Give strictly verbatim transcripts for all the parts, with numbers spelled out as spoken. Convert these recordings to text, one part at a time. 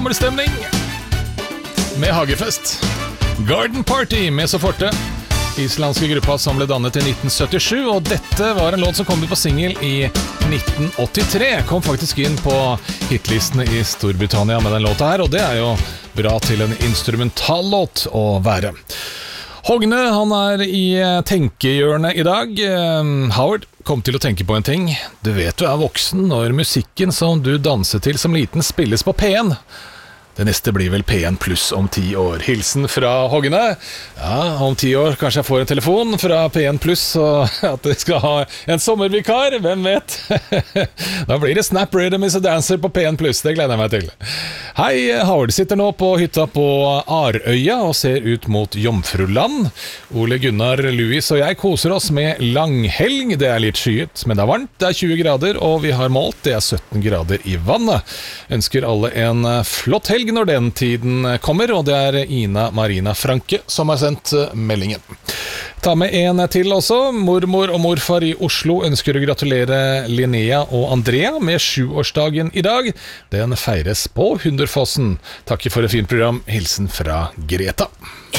sommerstemning med hagefest. Garden Party med Så Forte, islandske gruppa som ble dannet i nitten syttisju, og dette var en låt som kom ut på single i nitten åttitre. Kom faktisk inn på hitlistene i Storbritannia med den låta her, og det er jo bra til en instrumentallåt å være. Hogne, han er i tenkehjørnet i dag. Howard kom til å tenke på en ting. Du vet du er voksen når musikken som du danser til som liten spilles på P en. Det neste blir vel P en pluss om ti år. Hilsen fra Hogne. Ja, om ti år kanskje jeg får en telefon fra P en pluss, og at jeg skal ha en sommervikar, hvem vet? Da blir det Snap Rhythm is a Dancer på P en pluss, det gleder jeg meg til. Hei, Howard sitter nå på hytta på Arøya og ser ut mot Jomfruland. Ole Gunnar, Louis og jeg koser oss med langhelg. Det er litt skyet, men det er varmt. Det er tjue grader, og vi har målt, det er sytten grader i vannet. Ønsker alle en flott helg når den tiden kommer, og det er Ina Marina Franke som har sendt meldingen. Ta med en til også. Mormor og morfar i Oslo ønsker å gratulere Linnea og Andrea med sjuårsdagen i dag. Den feires på Hunderfossen. Takk for et fint program. Hilsen fra Greta.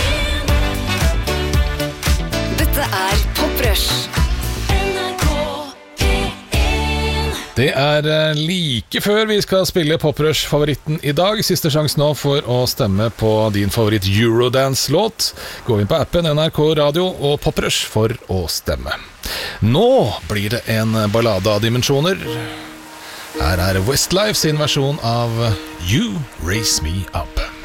Dette er Pop Rush. Det er like før vi skal spille Pop Rush-favoritten i dag. Siste sjans nå for å stemme på din favoritt Eurodance-låt. Gå inn på appen N R K Radio og Pop Rush for å stemme. Nå blir det en ballade av dimensjoner. Her er Westlife sin versjon av You Raise Me Up.